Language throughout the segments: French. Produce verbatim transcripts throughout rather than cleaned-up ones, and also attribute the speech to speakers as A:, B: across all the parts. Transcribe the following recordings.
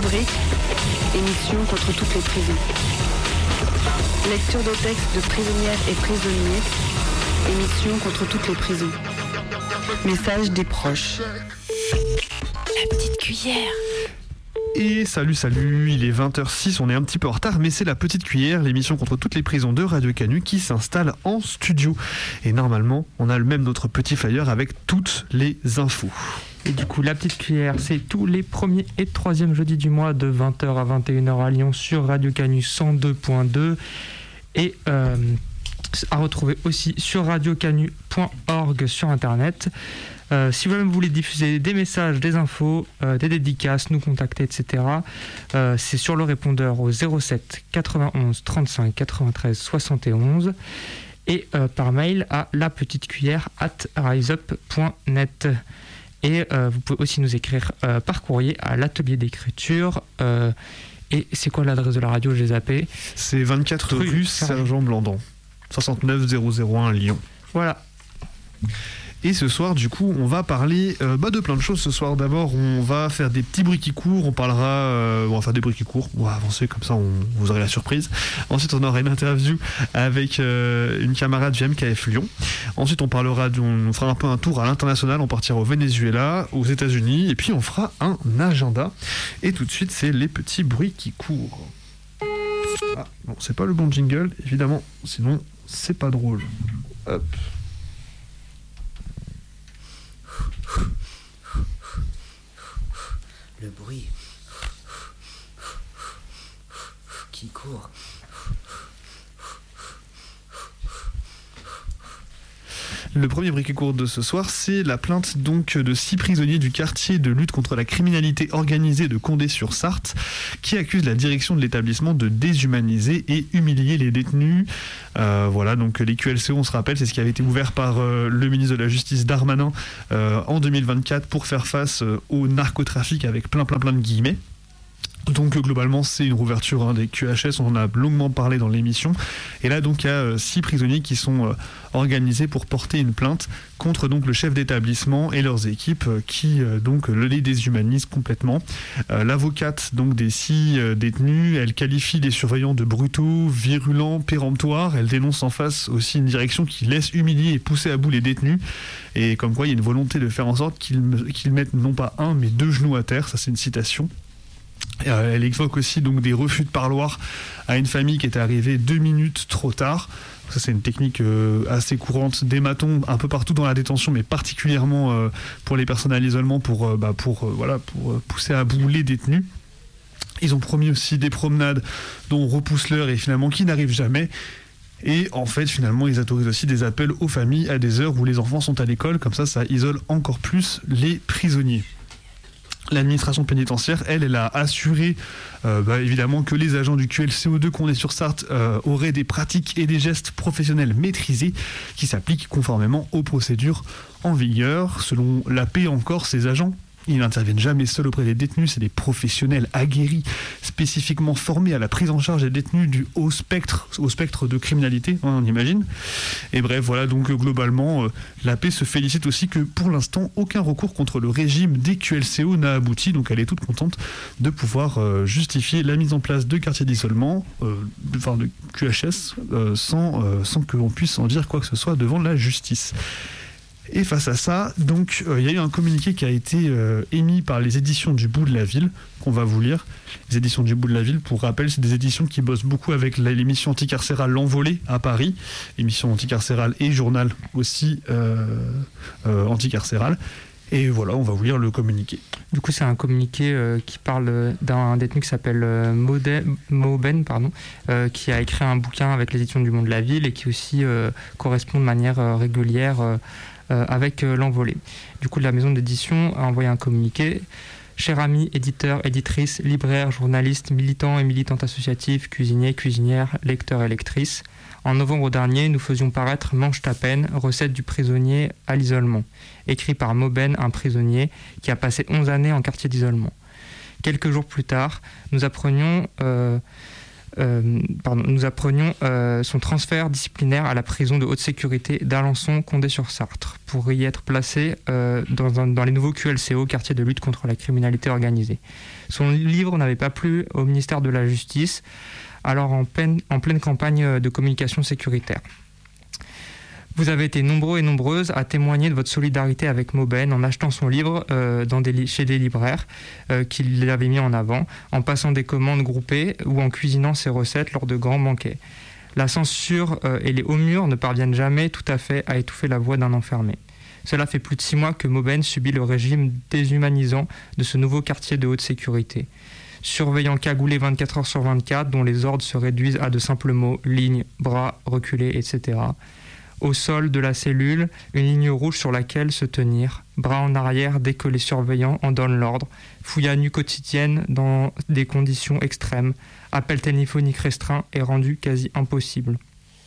A: Fabrique, émission contre toutes les prisons. Lecture de textes de prisonnières et prisonniers, émission contre toutes les prisons. Message des proches.
B: La petite cuillère.
C: Et salut, salut, il est vingt heures six, on est un petit peu en retard, mais c'est la petite cuillère, l'émission contre toutes les prisons de Radio Canu qui s'installe en studio. Et normalement, on a le même notre petit flyer avec toutes les infos.
D: Et du coup, la petite cuillère, c'est tous les premiers et troisièmes jeudis du mois de vingt heures à vingt et une heures à Lyon sur Radio Canu cent deux point deux et euh, à retrouver aussi sur radio canu point org sur internet. Euh, si vous voulez diffuser des messages, des infos, euh, des dédicaces, nous contacter, et cetera, euh, c'est sur le répondeur au zéro sept quatre-vingt-onze trente-cinq quatre-vingt-treize soixante et onze et euh, par mail à lapetitecuillère arobase riseup point net. Et euh, vous pouvez aussi nous écrire euh, par courrier à l'atelier d'écriture. Euh, et c'est quoi l'adresse de la radio? J'ai zappé.
C: C'est vingt-quatre rue Sergent Blandan, soixante-neuf zéro zéro un Lyon.
D: Voilà.
C: Et ce soir, du coup, on va parler euh, bah, de plein de choses. Ce soir, d'abord, on va faire des petits bruits qui courent. On parlera, euh, on va faire des bruits qui courent. On va avancer comme ça, on, vous aurez la surprise. Ensuite, on aura une interview avec euh, une camarade du M K F Lyon. Ensuite, on parlera, on fera un peu un tour à l'international. On partira au Venezuela, aux États-Unis, et puis on fera un agenda. Et tout de suite, c'est les petits bruits qui courent. Ah, bon, c'est pas le bon jingle, évidemment. Sinon, c'est pas drôle. Hop.
B: Le bruit qui court.
C: Le premier bruit qui court de ce soir, c'est la plainte donc de six prisonniers du quartier de lutte contre la criminalité organisée de Condé-sur-Sarthe qui accusent la direction de l'établissement de déshumaniser et humilier les détenus. Euh, voilà, donc les Q L C O, on se rappelle, c'est ce qui avait été ouvert par euh, le ministre de la Justice Darmanin euh, en deux mille vingt-quatre pour faire face euh, au narcotrafic avec plein plein plein de guillemets. Donc globalement c'est une rouverture hein, des Q H S, on en a longuement parlé dans l'émission. Et là donc il y a euh, six prisonniers qui sont euh, organisés pour porter une plainte contre donc le chef d'établissement et leurs équipes euh, qui euh, donc les déshumanisent complètement. Euh, l'avocate donc des six euh, détenus, elle qualifie les surveillants de brutaux, virulents, péremptoires. Elle dénonce en face aussi une direction qui laisse humilier et pousser à bout les détenus. Et comme quoi il y a une volonté de faire en sorte qu'ils, qu'ils mettent non pas un mais deux genoux à terre, ça c'est une citation. Euh, elle évoque aussi donc des refus de parloir à une famille qui était arrivée deux minutes trop tard. Ça c'est une technique euh, assez courante des matons un peu partout dans la détention, mais particulièrement euh, pour les personnes à l'isolement pour, euh, bah, pour, euh, voilà, pour euh, pousser à bout les détenus. Ils ont promis aussi des promenades dont on repousse l'heure et finalement qui n'arrivent jamais. Et en fait, finalement, ils autorisent aussi des appels aux familles à des heures où les enfants sont à l'école. Comme ça, ça isole encore plus les prisonniers. L'administration pénitentiaire, elle, elle a assuré euh, bah, évidemment que les agents du Q L C O deux Condé-sur-Sarthe euh, auraient des pratiques et des gestes professionnels maîtrisés qui s'appliquent conformément aux procédures en vigueur. Selon l'A P encore, ces agents, ils n'interviennent jamais seuls auprès des détenus, c'est des professionnels aguerris, spécifiquement formés à la prise en charge des détenus du haut spectre, au spectre de criminalité, hein, on imagine. Et bref, voilà, donc globalement, euh, l'A P se félicite aussi que pour l'instant, aucun recours contre le régime des Q L C O n'a abouti, donc elle est toute contente de pouvoir euh, justifier la mise en place de quartiers d'isolement, euh, de, enfin de Q H S, euh, sans, euh, sans que l'on puisse en dire quoi que ce soit devant la justice. Et face à ça, donc, euh, il y a eu un communiqué qui a été euh, émis par les éditions du Bout de la Ville, qu'on va vous lire. Les éditions du Bout de la Ville, pour rappel, c'est des éditions qui bossent beaucoup avec l'émission anticarcérale L'Envolée à Paris, émission anticarcérale et journal aussi euh, euh, anticarcéral. Et voilà, on va vous lire le communiqué.
D: Du coup, c'est un communiqué euh, qui parle d'un détenu qui s'appelle euh, Mode- Moben, pardon, euh, qui a écrit un bouquin avec les éditions du Monde de la Ville et qui aussi euh, correspond de manière euh, régulière euh, euh, avec euh, L'Envolée. Du coup, la maison d'édition a envoyé un communiqué. Chers amis, éditeurs, éditrices, libraires, journalistes, militants et militantes associatifs, cuisiniers, cuisinières, lecteurs et lectrices, en novembre dernier, nous faisions paraître Mange ta peine, recette du prisonnier à l'isolement, écrit par Moben, un prisonnier qui a passé onze années en quartier d'isolement. Quelques jours plus tard, nous apprenions euh, euh, pardon, nous apprenions euh, son transfert disciplinaire à la prison de haute sécurité d'Alençon-Condé-sur-Sarthe pour y être placé euh, dans, un, dans les nouveaux Q L C O, quartier de lutte contre la criminalité organisée. Son livre n'avait pas plu au ministère de la Justice, alors en pleine, en pleine campagne de communication sécuritaire. Vous avez été nombreux et nombreuses à témoigner de votre solidarité avec Maubaine en achetant son livre euh, dans des, chez des libraires euh, qui l'avaient mis en avant, en passant des commandes groupées ou en cuisinant ses recettes lors de grands banquets. La censure euh, et les hauts murs ne parviennent jamais tout à fait à étouffer la voix d'un enfermé. Cela fait plus de six mois que Maubaine subit le régime déshumanisant de ce nouveau quartier de haute sécurité. Surveillants cagoulés vingt-quatre heures sur vingt-quatre, dont les ordres se réduisent à de simples mots, lignes, bras, reculés, et cetera. Au sol de la cellule, une ligne rouge sur laquelle se tenir, bras en arrière dès que les surveillants en donnent l'ordre, fouille à nu quotidienne dans des conditions extrêmes, appel téléphonique restreint et rendu quasi impossible.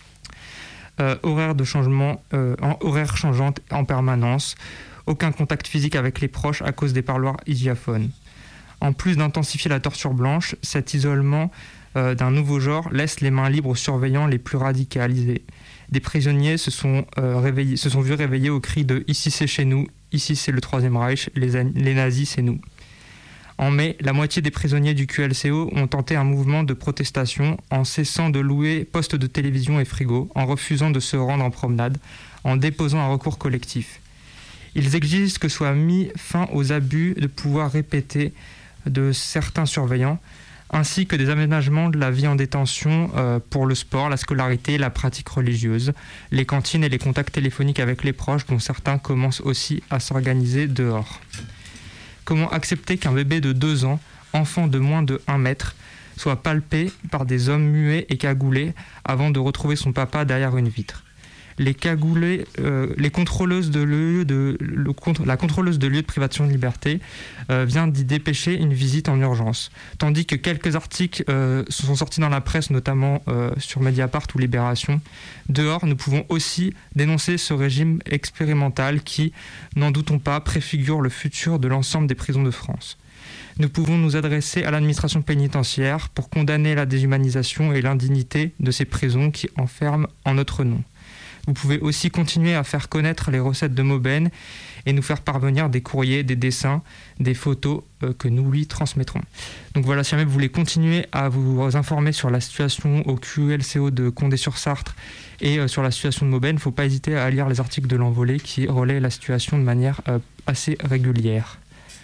D: Euh, horaire de changement, euh, en, horaire changeante en permanence, aucun contact physique avec les proches à cause des parloirs hygiaphones. En plus d'intensifier la torture blanche, cet isolement euh, d'un nouveau genre laisse les mains libres aux surveillants les plus radicalisés. Des prisonniers se sont, euh, réveillés, se sont vus réveiller au cri de « Ici c'est chez nous, ici c'est le Troisième Reich, les, les nazis c'est nous ». En mai, la moitié des prisonniers du Q L C O ont tenté un mouvement de protestation en cessant de louer postes de télévision et frigo, en refusant de se rendre en promenade, en déposant un recours collectif. Ils exigent que soit mis fin aux abus de pouvoir répétés de certains surveillants, ainsi que des aménagements de la vie en détention euh, pour le sport, la scolarité, la pratique religieuse, les cantines et les contacts téléphoniques avec les proches, dont certains commencent aussi à s'organiser dehors. Comment accepter qu'un bébé de deux ans, enfant de moins de un mètre, soit palpé par des hommes muets et cagoulés avant de retrouver son papa derrière une vitre ? Les cagoulés, euh, les contrôleuses de lieu de, le, la contrôleuse de lieu de privation de liberté euh, vient d'y dépêcher une visite en urgence. Tandis que quelques articles euh, sont sortis dans la presse, notamment euh, sur Mediapart ou Libération. Dehors, nous pouvons aussi dénoncer ce régime expérimental qui, n'en doutons pas, préfigure le futur de l'ensemble des prisons de France. Nous pouvons nous adresser à l'administration pénitentiaire pour condamner la déshumanisation et l'indignité de ces prisons qui enferment en notre nom. Vous pouvez aussi continuer à faire connaître les recettes de Maubaine et nous faire parvenir des courriers, des dessins, des photos euh, que nous lui transmettrons. Donc voilà, si jamais vous voulez continuer à vous informer sur la situation au Q L C O de Condé-sur-Sarthe et euh, sur la situation de Maubaine, il ne faut pas hésiter à lire les articles de l'Envolée qui relaient la situation de manière euh, assez régulière.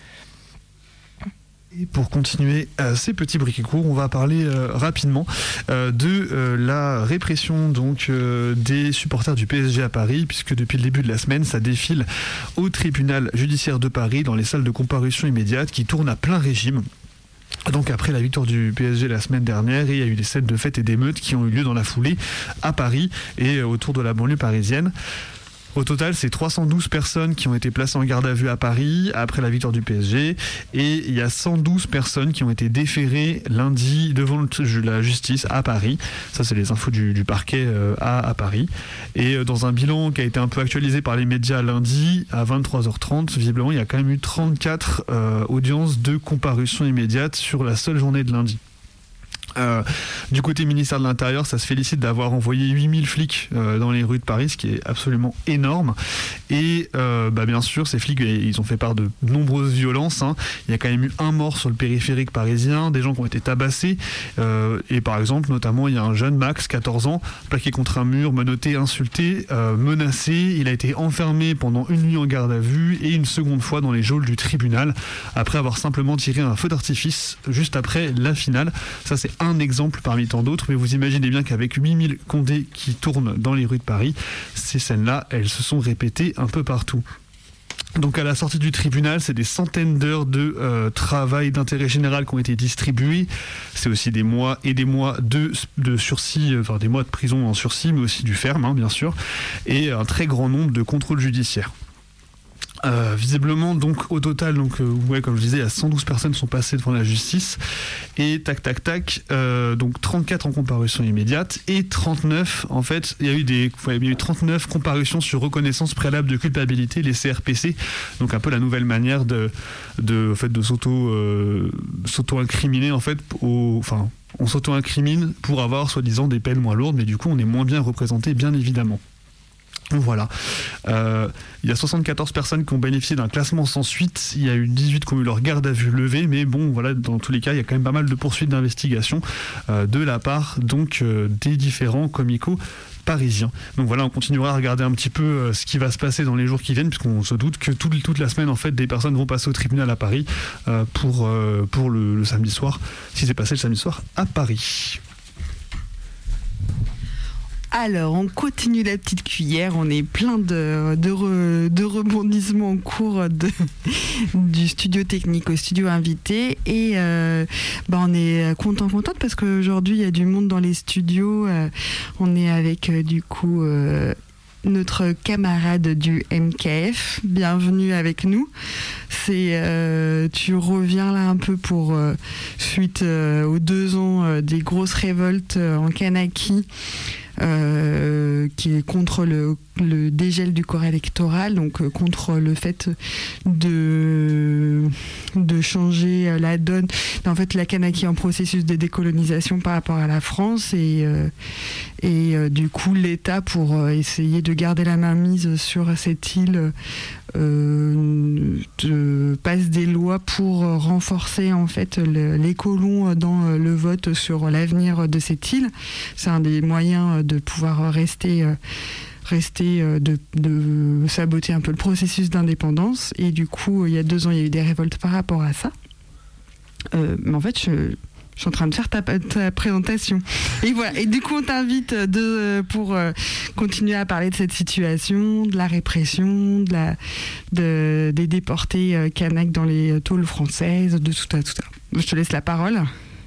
C: Et pour continuer euh, ces petits briquets courts, on va parler euh, rapidement euh, de euh, la répression donc euh, des supporters du P S G à Paris, puisque depuis le début de la semaine, ça défile au tribunal judiciaire de Paris dans les salles de comparution immédiate qui tournent à plein régime. Donc après la victoire du P S G la semaine dernière, il y a eu des scènes de fêtes et d'émeutes qui ont eu lieu dans la foulée à Paris et autour de la banlieue parisienne. Au total, c'est trois cent douze personnes qui ont été placées en garde à vue à Paris après la victoire du P S G et il y a cent douze personnes qui ont été déférées lundi devant la justice à Paris. Ça, c'est les infos du, du parquet euh, à, à Paris. Et dans un bilan qui a été un peu actualisé par les médias lundi à vingt-trois heures trente, visiblement, il y a quand même eu trente-quatre euh, audiences de comparution immédiate sur la seule journée de lundi. Euh, du côté ministère de l'Intérieur, ça se félicite d'avoir envoyé huit mille flics euh, dans les rues de Paris, ce qui est absolument énorme. Et euh, bah bien sûr, ces flics, ils ont fait part de nombreuses violences. Hein. Il y a quand même eu un mort sur le périphérique parisien, des gens qui ont été tabassés. Euh, et par exemple, notamment, il y a un jeune Max, quatorze ans, plaqué contre un mur, menotté, insulté, euh, menacé. Il a été enfermé pendant une nuit en garde à vue et une seconde fois dans les geôles du tribunal, après avoir simplement tiré un feu d'artifice juste après la finale. Ça, c'est un exemple parmi tant d'autres, mais vous imaginez bien qu'avec huit mille Condés qui tournent dans les rues de Paris, ces scènes-là, elles se sont répétées un peu partout. Donc à la sortie du tribunal, c'est des centaines d'heures de euh, travail d'intérêt général qui ont été distribuées. C'est aussi des mois et des mois de, de sursis, enfin des mois de prison en sursis, mais aussi du ferme, hein, bien sûr, et un très grand nombre de contrôles judiciaires. Euh, visiblement, donc au total, donc euh, ouais, comme je disais, il y a cent douze personnes qui sont passées devant la justice et tac tac tac, euh, donc trente-quatre en comparution immédiate et trente-neuf en fait, il y a eu des, ouais, il y a eu trente-neuf comparutions sur reconnaissance préalable de culpabilité, les C R P C, donc un peu la nouvelle manière de, de, en fait, de s'auto, euh, s'auto-incriminer en fait, au, enfin, on s'auto-incrimine pour avoir soi-disant des peines moins lourdes, mais du coup on est moins bien représenté, bien évidemment. Voilà. Euh, il y a soixante-quatorze personnes qui ont bénéficié d'un classement sans suite. Il y a eu dix-huit qui ont eu leur garde à vue levée, mais bon, voilà, dans tous les cas, il y a quand même pas mal de poursuites d'investigation euh, de la part donc euh, des différents comicos parisiens. Donc voilà, on continuera à regarder un petit peu euh, ce qui va se passer dans les jours qui viennent, puisqu'on se doute que tout, toute la semaine, en fait, des personnes vont passer au tribunal à Paris euh, pour, euh, pour le, le samedi soir, ce qui s'est passé le samedi soir à Paris.
A: Alors, on continue la petite cuillère. On est plein de, de, re, de rebondissements en cours de, du studio technique au studio invité. Et euh, bah on est content, contente parce qu'aujourd'hui, il y a du monde dans les studios. Euh, on est avec, euh, du coup, euh, notre camarade du M K F. Bienvenue avec nous. C'est, euh, tu reviens là un peu pour, euh, suite euh, aux deux ans euh, des grosses révoltes euh, en Kanaki. Euh, qui est contre le, le dégel du corps électoral, donc euh, contre le fait de, de changer la donne. En fait, la Kanaki est en processus de décolonisation par rapport à la France et, euh, et euh, du coup, l'État, pour euh, essayer de garder la main mise sur cette île, euh, de, passe des lois pour renforcer en fait le, les colons dans le vote sur l'avenir de cette île. C'est un des moyens de pouvoir rester, euh, rester euh, de, de saboter un peu le processus d'indépendance. Et du coup, il y a deux ans, il y a eu des révoltes par rapport à ça. Euh, mais en fait, je, je suis en train de faire ta, ta présentation. Et voilà. Et du coup, on t'invite de, pour euh, continuer à parler de cette situation, de la répression, de la, de, des déportés euh, Kanaks dans les tôles françaises, de tout ça, tout ça. Je te laisse la parole.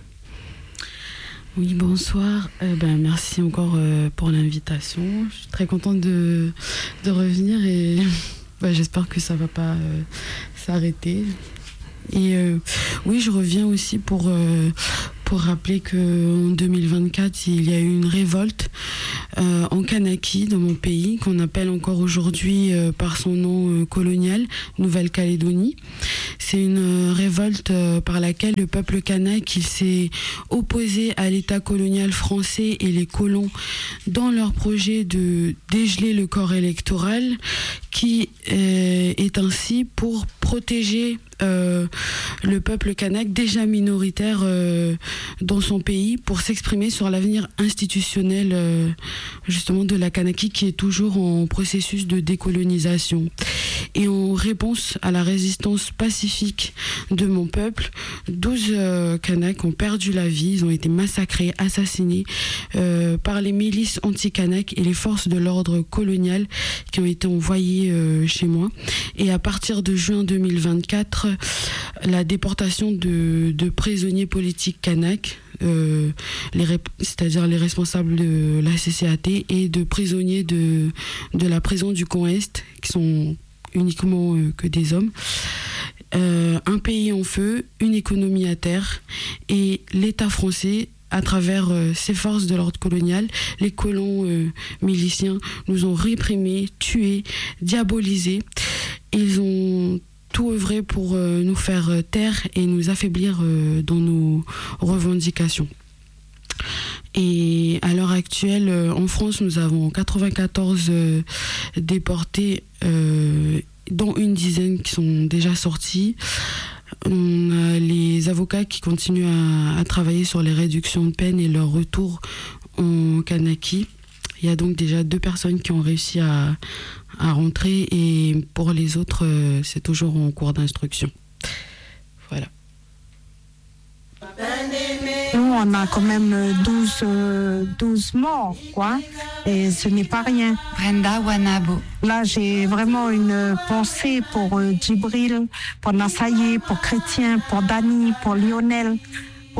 E: Oui, bonsoir. Euh, ben, merci encore euh, pour l'invitation. Je suis très contente de, de revenir et ben, j'espère que ça ne va pas euh, s'arrêter. Et euh, oui, je reviens aussi pour, euh, pour rappeler qu'en deux mille vingt-quatre, il y a eu une révolte euh, en Kanaki, dans mon pays, qu'on appelle encore aujourd'hui euh, par son nom euh, colonial, Nouvelle-Calédonie. C'est une euh, révolte euh, par laquelle le peuple kanak il s'est opposé à l'État colonial français et les colons dans leur projet de dégeler le corps électoral, qui euh, est ainsi pour protéger Euh, le peuple kanak déjà minoritaire euh, dans son pays pour s'exprimer sur l'avenir institutionnel euh, justement de la Kanaki qui est toujours en processus de décolonisation. Et en réponse à la résistance pacifique de mon peuple, douze euh, Kanaks ont perdu la vie, ils ont été massacrés, assassinés euh, par les milices anti-Kanak et les forces de l'ordre colonial qui ont été envoyées euh, chez moi. Et à partir de juin deux mille vingt-quatre, la déportation de, de prisonniers politiques Kanak, euh, les, c'est-à-dire les responsables de la C C A T, et de prisonniers de, de la prison du Camp Est, qui sont uniquement euh, que des hommes. Euh, un pays en feu, une économie à terre, et l'État français, à travers euh, ses forces de l'ordre colonial, les colons euh, miliciens nous ont réprimés, tués, diabolisés. Ils ont tout œuvré pour euh, nous faire taire et nous affaiblir euh, dans nos revendications. Et à l'heure actuelle, euh, en France, nous avons quatre-vingt-quatorze euh, déportés, euh, dont une dizaine qui sont déjà sortis. On a les avocats qui continuent à, à travailler sur les réductions de peine et leur retour en Kanaki. Il y a donc déjà deux personnes qui ont réussi à, à rentrer, et pour les autres, euh, c'est toujours en cours d'instruction. Voilà.
F: Nous, on a quand même douze, euh, douze morts, quoi, et ce n'est pas rien.
G: Brenda Wanabo.
F: Là, j'ai vraiment une pensée pour euh, Djibril, pour Nassaye, pour Chrétien, pour Dani, pour Lionel,